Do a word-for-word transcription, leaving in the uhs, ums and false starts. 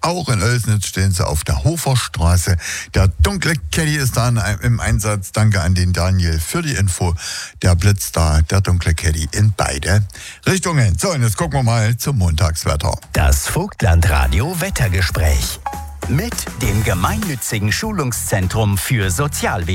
auch in Oelsnitz stehen sie auf der Hoferstraße. Der dunkle Caddy ist da im Einsatz. Danke an den Daniel für die Info. Der Blitz da, der dunkle Caddy in beide Richtungen. So, und jetzt gucken wir mal zum Montagswetter. Das Vogtlandradio Wettergespräch mit dem gemeinnützigen Schulungszentrum für Sozialwesen.